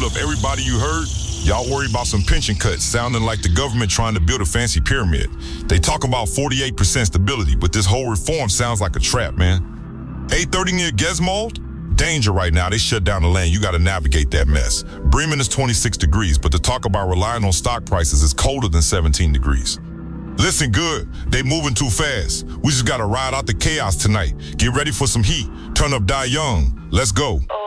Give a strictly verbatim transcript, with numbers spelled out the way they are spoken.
of everybody you heard, y'all worry about some pension cuts sounding like the government trying to build a fancy pyramid. They talk about forty-eight percent stability, but this whole reform sounds like a trap, man. eight thirty near Gesmold? Danger right now. They shut down the lane. You got to navigate that mess. Bremen is twenty-six degrees, but the talk about relying on stock prices is colder than seventeen degrees. Listen good. They moving too fast. We just got to ride out the chaos tonight. Get ready for some heat. Turn up Die Young. Let's go.